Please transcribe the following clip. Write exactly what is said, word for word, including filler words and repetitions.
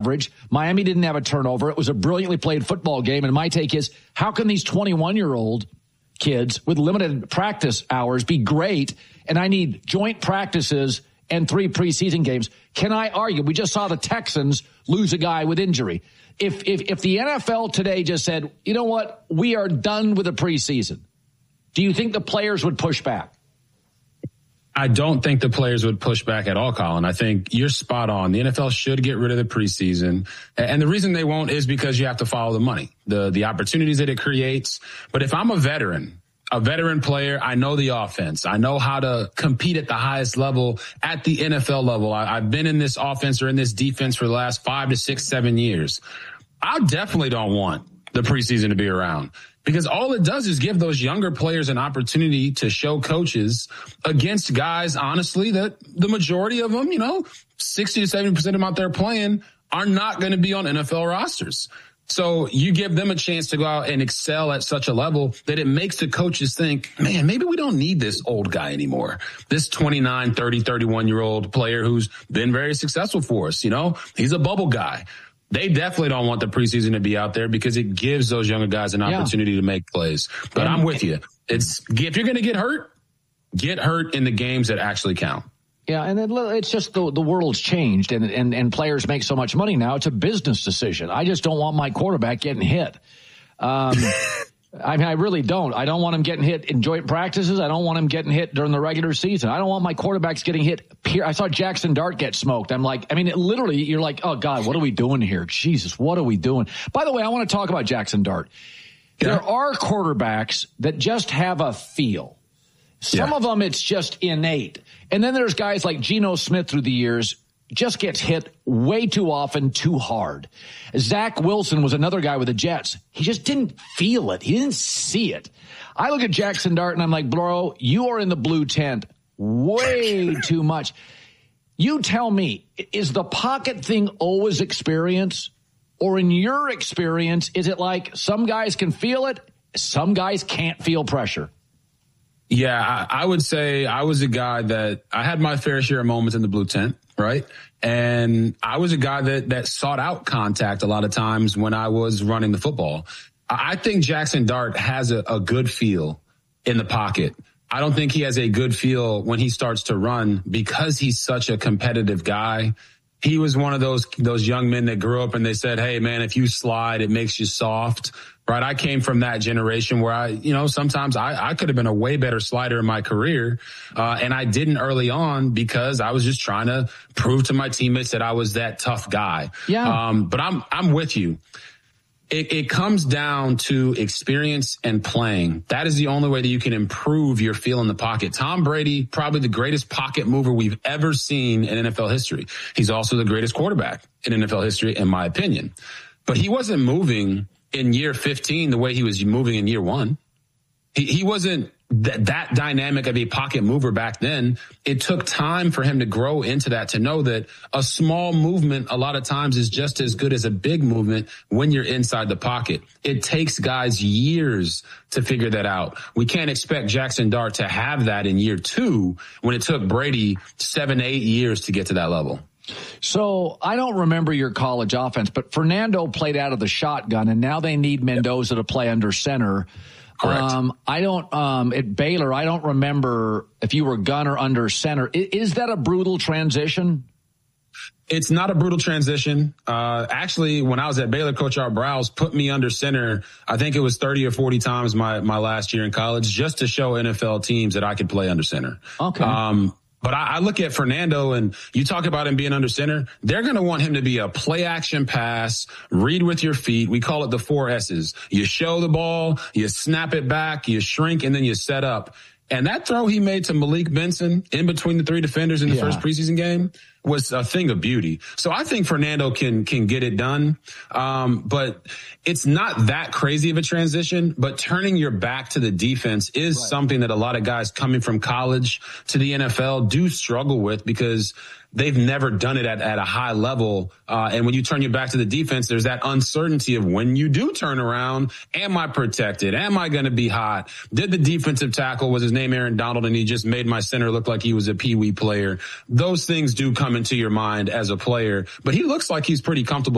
average. Miami didn't have a turnover. It was a brilliantly played football game. And my take is, how can these twenty-one-year-old kids with limited practice hours be great? And I need joint practices and three preseason games. Can I argue? We just saw the Texans lose a guy with injury. If, if, if the N F L today just said, you know what, we are done with the preseason, do you think the players would push back? I don't think the players would push back at all, Colin. I think you're spot on. The N F L should get rid of the preseason. And the reason they won't is because you have to follow the money, the, the opportunities that it creates. But if I'm a veteran, a veteran player, I know the offense. I know how to compete at the highest level at the N F L level. I, I've been in this offense or in this defense for the last five to six, seven years. I definitely don't want the preseason to be around, because all it does is give those younger players an opportunity to show coaches against guys, honestly, that the majority of them, you know, sixty to seventy percent of them out there playing are not going to be on N F L rosters. So you give them a chance to go out and excel at such a level that it makes the coaches think, man, maybe we don't need this old guy anymore. This twenty-nine, thirty, thirty-one-year-old player who's been very successful for us, you know, he's a bubble guy. They definitely don't want the preseason to be out there because it gives those younger guys an opportunity yeah. to make plays. But and, I'm with you. It's if you're going to get hurt, get hurt in the games that actually count. Yeah, and then it's just the the world's changed, and, and and players make so much money now. It's a business decision. I just don't want my quarterback getting hit. Um, I mean, I really don't. I don't want him getting hit in joint practices. I don't want him getting hit during the regular season. I don't want my quarterbacks getting hit. I saw Jackson Dart get smoked. I'm like, I mean, it literally, you're like, oh, God, what are we doing here? Jesus, what are we doing? By the way, I want to talk about Jackson Dart. Yeah. There are quarterbacks that just have a feel. Some yeah. of them, it's just innate. And then there's guys like Geno Smith through the years, just gets hit way too often, too hard. Zach Wilson was another guy with the Jets. He just didn't feel it. He didn't see it. I look at Jackson Dart and I'm like, bro, you are in the blue tent way too much. You tell me, is the pocket thing always experience? Or in your experience, is it like some guys can feel it, some guys can't feel pressure? Yeah, I, I would say I was a guy that I had my fair share of moments in the blue tent, right? And I was a guy that that sought out contact a lot of times when I was running the football. I think Jackson Dart has a, a good feel in the pocket. I don't think he has a good feel when he starts to run because he's such a competitive guy. He was one of those those young men that grew up and they said, hey, man, if you slide, it makes you soft. Right. I came from that generation where I, you know, sometimes I, I could have been a way better slider in my career. Uh, and I didn't early on because I was just trying to prove to my teammates that I was that tough guy. Yeah. Um, but I'm, I'm with you. It, it comes down to experience and playing. That is the only way that you can improve your feel in the pocket. Tom Brady, probably the greatest pocket mover we've ever seen in N F L history. He's also the greatest quarterback in N F L history, in my opinion. But he wasn't moving in year fifteen the way he was moving in year one. He, he wasn't th- that dynamic of a pocket mover back then. It took time for him to grow into that, to know that a small movement a lot of times is just as good as a big movement when you're inside the pocket. It takes guys years to figure that out. We can't expect Jackson Dart to have that in year two when it took Brady seven, eight years to get to that level. So I don't remember your college offense, but Fernando played out of the shotgun, and now they need Mendoza to play under center. Correct. Um, I don't, um, at Baylor, I don't remember if you were gun or under center. Is, is that a brutal transition? It's not a brutal transition. Uh, actually, when I was at Baylor, Coach Art Browse put me under center. I think it was thirty or forty times my, my last year in college, just to show N F L teams that I could play under center. Okay. Um, But I, I look at Fernando, and you talk about him being under center. They're going to want him to be a play action pass, read with your feet. We call it the four S's. You show the ball, you snap it back, you shrink, and then you set up. And that throw he made to Malik Benson in between the three defenders in the yeah. first preseason game was a thing of beauty. So I think Fernando can can get it done. Um, but it's not that crazy of a transition. But turning your back to the defense is right. something that a lot of guys coming from college to the N F L do struggle with, because they've never done it at, at a high level. Uh, and when you turn your back to the defense, there's that uncertainty of when you do turn around, am I protected? Am I going to be hot? Did the defensive tackle, was his name Aaron Donald, and he just made my center look like he was a peewee player? Those things do come into your mind as a player, but he looks like he's pretty comfortable